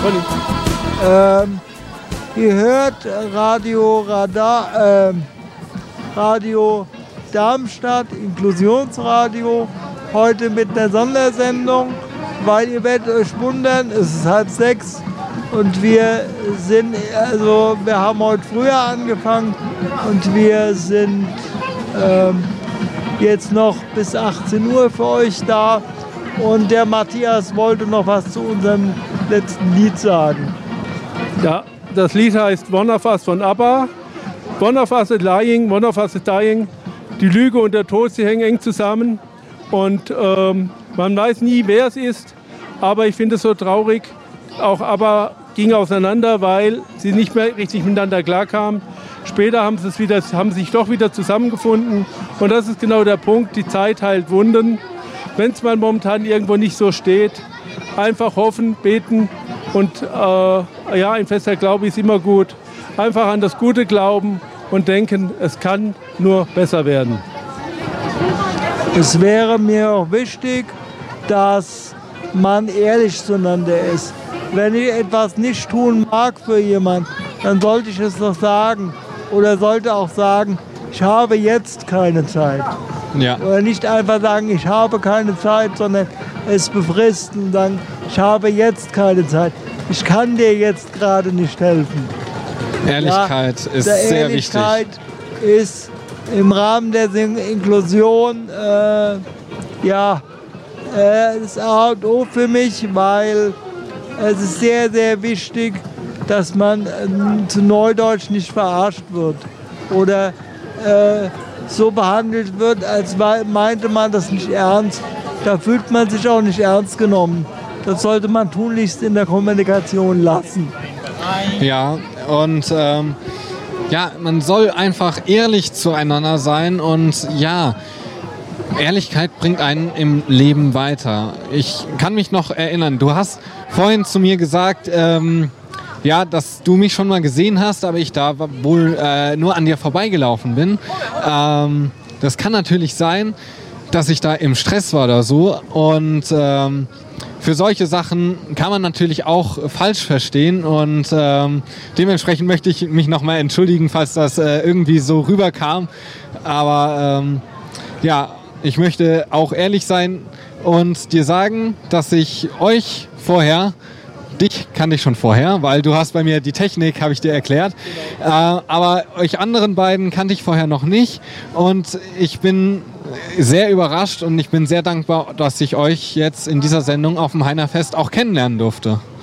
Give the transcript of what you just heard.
Ihr hört Radio Darmstadt, Inklusionsradio, heute mit einer Sondersendung, weil ihr werdet euch wundern, es ist 5:30 und wir haben heute früher angefangen und wir sind jetzt noch bis 18 Uhr für euch da und der Matthias wollte noch was zu unserem letzten Lied sagen. Ja, das Lied heißt One of Us von ABBA. One of Us is lying, one of us is dying. Die Lüge und der Tod, sie hängen eng zusammen. Und man weiß nie, wer es ist. Aber ich finde es so traurig. Auch ABBA ging auseinander, weil sie nicht mehr richtig miteinander klarkamen. Später haben sie sich doch wieder zusammengefunden. Und das ist genau der Punkt. Die Zeit heilt Wunden. Wenn es mal momentan irgendwo nicht so steht, einfach hoffen, beten. Und ein fester Glaube ist immer gut. Einfach an das Gute glauben und denken, es kann nur besser werden. Es wäre mir auch wichtig, dass man ehrlich zueinander ist. Wenn ich etwas nicht tun mag für jemanden, dann sollte ich es doch sagen. Oder sollte auch sagen, ich habe jetzt keine Zeit. Ja. Oder nicht einfach sagen, ich habe keine Zeit, sondern es befristen und sagen, ich habe jetzt keine Zeit. Ich kann dir jetzt gerade nicht helfen. Ehrlichkeit ist sehr wichtig. Ehrlichkeit ist im Rahmen der Inklusion ist A und O für mich, weil es ist sehr, sehr wichtig, dass man zu Neudeutsch nicht verarscht wird oder so behandelt wird, als meinte man das nicht ernst. Da fühlt man sich auch nicht ernst genommen. Das sollte man tunlichst in der Kommunikation lassen. Ja, und man soll einfach ehrlich zueinander sein und ja, Ehrlichkeit bringt einen im Leben weiter. Ich kann mich noch erinnern, du hast vorhin zu mir gesagt, dass du mich schon mal gesehen hast, aber ich da wohl nur an dir vorbeigelaufen bin. Das kann natürlich sein, dass ich da im Stress war oder so und für solche Sachen kann man natürlich auch falsch verstehen und dementsprechend möchte ich mich nochmal entschuldigen, falls das irgendwie so rüberkam. Aber ich möchte auch ehrlich sein und dir sagen, dass ich euch vorher, dich kannte ich schon vorher, weil du hast bei mir die Technik, habe ich dir erklärt, aber euch anderen beiden kannte ich vorher noch nicht und ich bin sehr überrascht und ich bin sehr dankbar, dass ich euch jetzt in dieser Sendung auf dem Heinerfest auch kennenlernen durfte.